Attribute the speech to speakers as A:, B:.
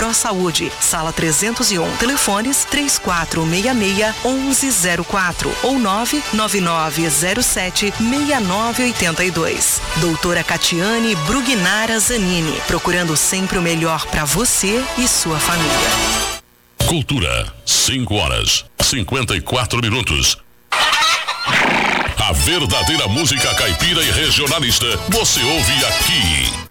A: Pro Saúde, Sala 301, telefones 3466-1104 ou 99907-6982. Doutora Catiane Brugnara Zanini, procurando sempre o melhor para você e sua família.
B: Cultura, 5h54. A verdadeira música caipira e regionalista você ouve aqui.